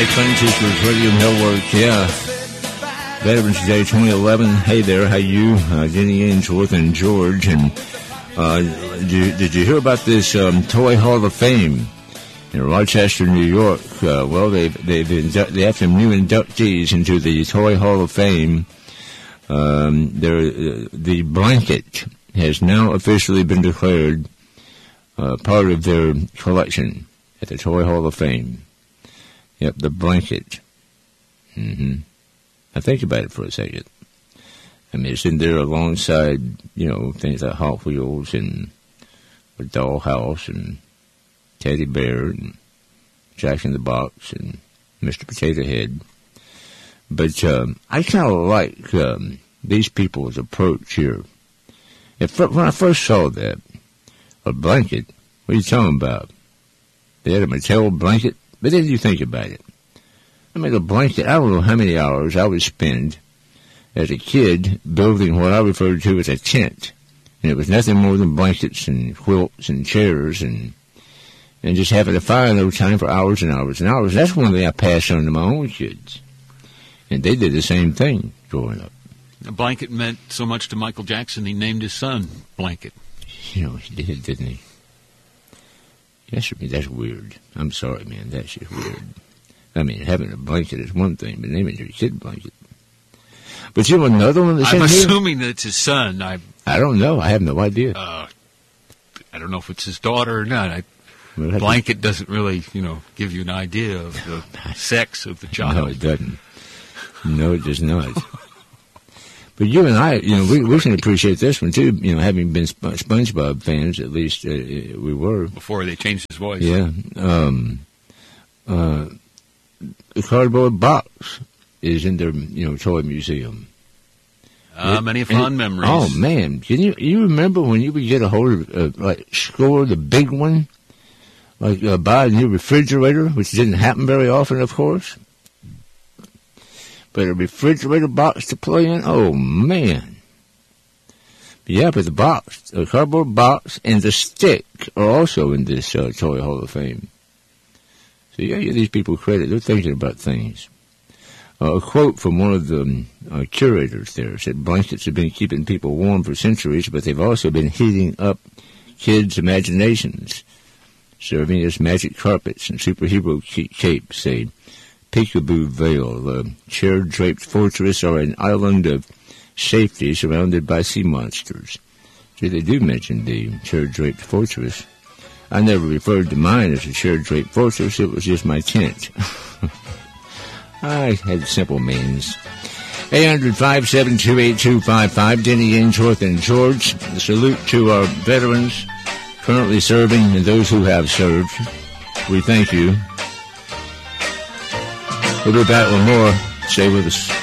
right, Funny Sisters, Radio Network, yeah. Veterans Day 2011. Hey there, how you? Jenny Ainsworth and George. And did you hear about this Toy Hall of Fame in Rochester, New York? Well, they have some new inductees into the Toy Hall of Fame. The blanket has now officially been declared part of their collection at the Toy Hall of Fame. Yep, the blanket. Now think about it for a second. I mean, it's in there alongside, things like Hot Wheels and a Dollhouse and Teddy Bear and Jack in the Box and Mr. Potato Head. But I kind of like these people's approach here. When I first saw that, a blanket, what are you talking about? They had a Mattel blanket? But then you think about it. I mean, a blanket, I don't know how many hours I would spend as a kid building what I referred to as a tent. And it was nothing more than blankets and quilts and chairs and just having a fire in no time for hours and hours and hours. That's one thing I passed on to my own kids. And they did the same thing growing up. A blanket meant so much to Michael Jackson, he named his son Blanket. He did, didn't he? That's weird. I'm sorry, man. That's just weird. I mean, having a blanket is one thing, but naming your kid Blanket. But another one that's I'm in here? assuming that it's his son. I don't know. I have no idea. I don't know if it's his daughter or not. Blanket doesn't really, give you an idea of the sex of the child. No, it doesn't. No, it does not. But you and I, we can appreciate this one, too, having been SpongeBob fans, at least we were. Before they changed his voice. Yeah. The cardboard box is in their, toy museum. Many fond memories. Oh, man. Can you remember when you would get a hold of, Score, the big one? Buy a new refrigerator, which didn't happen very often, of course. But a refrigerator box to play in? Oh, man. Yeah, but the cardboard box and the stick are also in this Toy Hall of Fame. So you gotta give these people credit. They're thinking about things. A quote from one of the curators there said, blankets have been keeping people warm for centuries, but they've also been heating up kids' imaginations, serving as magic carpets and superhero capes, a peekaboo veil, a chair-draped fortress, or an island of safety surrounded by sea monsters. See, they do mention the chair-draped fortress. I never referred to mine as a chair-draped fortress. It was just my tent. I had simple means. 800-572-8255, Denny Ainsworth and George. A salute to our veterans currently serving and those who have served. We thank you. We'll be back with more. Stay with us.